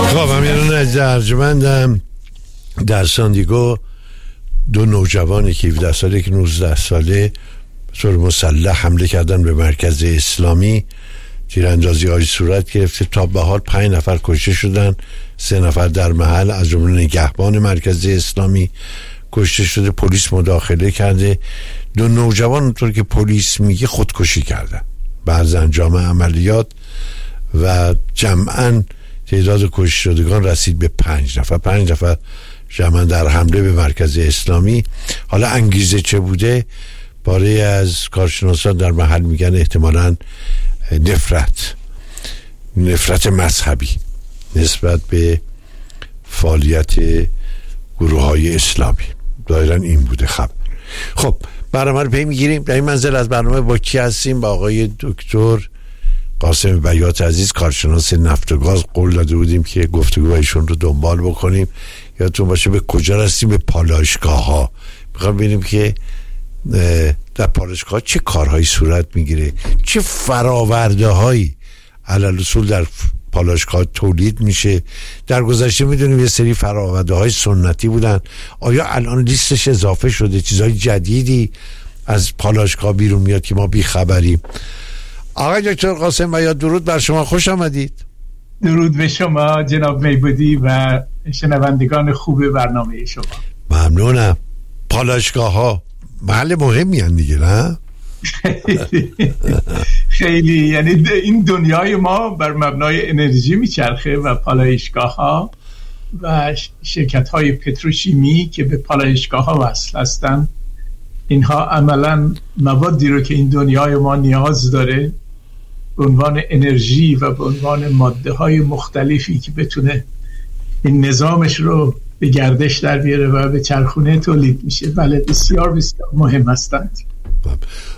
خب امیران ارجمندم. در ساندیگو دو نوجوانی که 17 ساله که 19 ساله طور مسلح حمله کردن به مرکز اسلامی. تیراندازی های صورت گرفته. تا به حال 5 نفر کشته شدن، 3 نفر در محل از جمله نگهبان مرکز اسلامی کشته شده. پلیس مداخله کرده. دو نوجوان اونطور که پلیس میگه خودکشی کردن بعد انجام عملیات و جمعاً تعداد کشته شدگان رسید به 5 نفر. 5 نفر جمعاً در حمله به مرکز اسلامی. حالا انگیزه چه بوده؟ پاره از کارشناسان در محل میگن احتمالاً نفرت مذهبی نسبت به فعالیت گروه های اسلامی. ظاهراً این بوده خبر. خب برنامه رو پی میگیریم. در این منزل از برنامه با کی هستیم؟ با آقای دکتر قاسم بیات عزیز، کارشناس نفت و گاز. قول داده بودیم که گفتگوهایشون رو دنبال بکنیم. یادتون باشه به کجا رسیم؟ به پالایشگاه ها. میخوام ببینیم که در پالایشگاه چه کارهایی صورت میگیره، چه فراورده هایی علل اصول در پالایشگاه تولید میشه. در گذشته میدونیم یه سری فراورده های سنتی بودن. آیا الان لیستش اضافه شده؟ چیزهای جدیدی از پالایشگاه بیرون میاد که ما بیخبریم؟ آقای دکتر قاسم بیات، درود بر شما، خوش آمدید. درود به شما جناب میبودی و شنوندگان خوب برنامه شما. ممنونم. پالایشگاه ها محل مهمی هستند دیگه، نه؟ خیلی، یعنی این دنیای ما بر مبنای انرژی میچرخه و پالایشگاه ها و شرکت های پتروشیمی که به پالایشگاه ها وصل هستند، اینها عملا موادی رو که این دنیای ما نیاز داره به عنوان انرژی و به عنوان ماده های مختلفی که بتونه این نظامش رو به گردش در بیاره و به چرخونه تولید میشه. بله، بسیار بسیار مهم هستند.